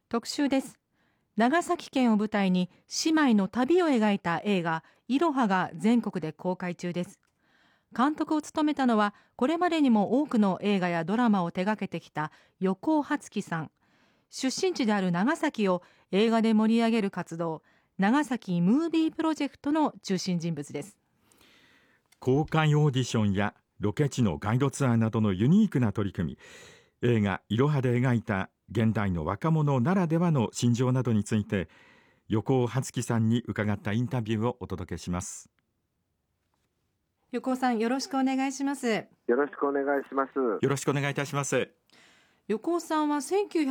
特集です。長崎県を舞台に姉妹の旅を描いた映画いろはが全国で公開中です。監督を務めたのはこれまでにも多くの映画やドラマを手掛けてきた横尾初喜さん。出身地である長崎を映画で盛り上げる活動、長崎ムービープロジェクトの中心人物です。 公開オーディションやロケ地のガイドツアーなどのユニークな取り組み、映画いろはで描いた現代の若者ならではの心情などについて、横尾初喜さんに伺ったインタビューをお届けします。 横尾さん、よろしくお願いします。 よろしくお願いします。 よろしくお願いいたします。 横尾さんは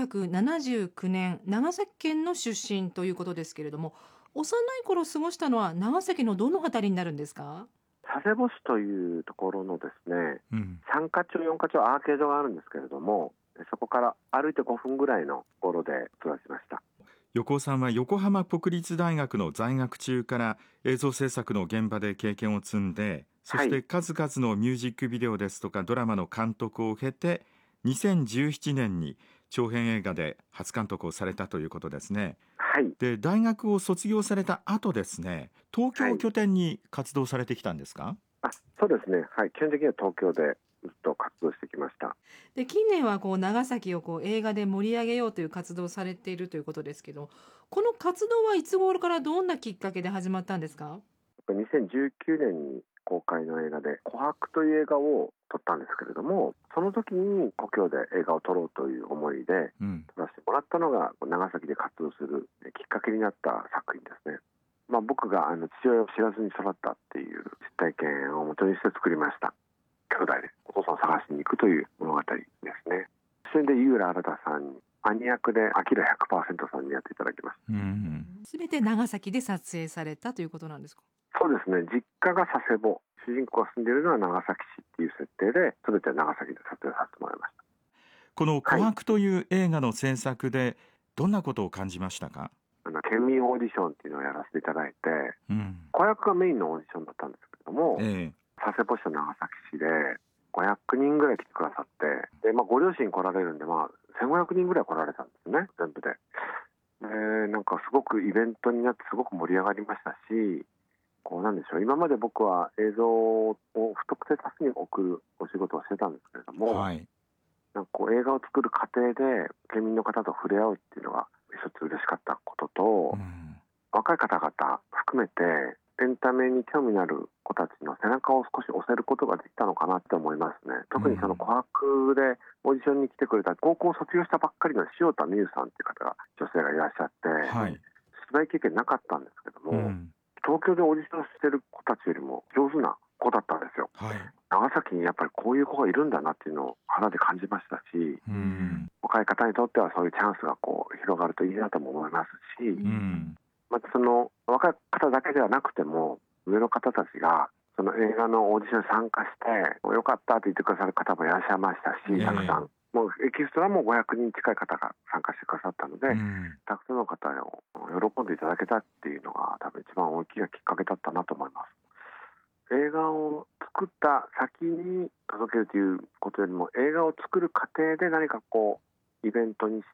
1979年長崎県の出身ということですけれども、幼い頃過ごしたのは長崎のどのあたりになるんですか？ 佐世保市というところのですね、3か町4か町アーケードがあるんですけれども、そこから歩いて5分ぐらいのところで育ちました。 横尾さんは横浜国立大学の在学中から映像制作の現場で経験を積んで、そして数々のミュージックビデオですとかドラマの監督を経て、2017年に長編映画で初監督をされたということですね。 はい。 で、大学を卒業された後ですね、東京を拠点に活動されてきたんですか？ そうですね。はい。基本的には東京でずっと活動してきました。 で、近年は長崎を映画で盛り上げようという活動をされているということですけど、この活動はいつ頃からどんなきっかけで始まったんですか 2019年に公開の映画で琥珀という映画を撮ったんですけれども、その時に故郷で映画を撮ろうという思いで撮らせてもらったのが長崎で活動するきっかけになった作品ですね。僕が父親を知らずに育ったっていう実体験を元にして作りました。兄弟でお父さんを探しに行くという物語ですね。それで井浦新さんに兄役でアキラ 100% さんにやっていただきました。 すべて長崎で撮影されたということなんですか？ そうですね。実家が佐世保、主人公が住んでいるのは長崎市っていう設定で、全て長崎で撮影させてもらいました。 この琥珀という映画の制作でどんなことを感じましたか？ 県民オーディションっていうのをやらせていただいて、子役がメインのオーディションだったんですけれども、佐世保市と長崎市で500人ぐらい来てくださって、で、ご両親来られるんで、1500人ぐらい来られたんですね、全部で。なんかすごくイベントになってすごく盛り上がりましたし、なんでしょう、今まで僕は映像を不特定多数に送るお仕事をしてたんですけれども、なんか映画を作る過程で県民の方と触れ合うっていうのが一つ嬉しかったことと、若い方々含めてエンタメに興味のある子たちの背中を少し押せることができたのかなって思いますね。特にその琥珀でオーディションに来てくれた高校を卒業したばっかりの塩田美優さんっていう方が女性がいらっしゃって、芝居経験なかったんですけども、東京でオーディションしてる子たちよりも上手な子だったんですよ。長崎にやっぱりこういう子がいるんだなっていうのを肌で感じましたし、若い方にとってはそういうチャンスが広がるといいなとも思いますし、またその若い方だけではなくても上の方たちがその映画のオーディションに参加してよかったと言ってくださる方もいらっしゃいましたし、たくさんもうエキストラも500人近い方が参加してくださったので、たくさんの方を喜んでいただけたっていうのが多分一番大きなきっかけだったなと思います。映画を作った先に届けるということよりも、映画を作る過程で何かイベントにして、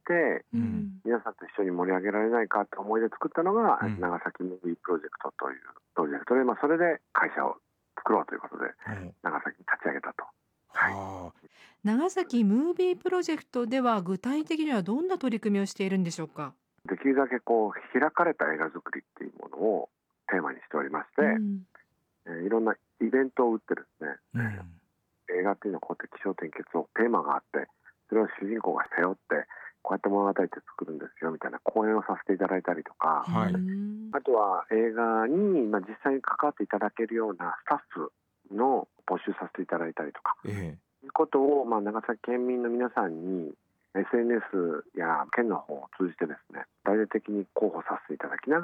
皆さんと一緒に盛り上げられないかという思いで作ったのが、長崎ムービープロジェクトというプロジェクトで、それで会社を作ろうということで、長崎に立ち上げたと。 長崎ムービープロジェクトでは具体的にはどんな取り組みをしているんでしょうか？ できるだけ開かれた映画作りっていうものをテーマにしておりまして、いろんなイベントを打ってですね、映画っていうのはこうやって起承転結をテーマがあって、それを主人公が背負ってこうやって物語って作るんですよみたいな講演をさせていただいたりとか、あとは映画に実際に関わっていただけるようなスタッフの募集させていただいたりとか、いうことを長崎県民の皆さんに SNS や県の方を通じてですね、大々的に広報させていただきながら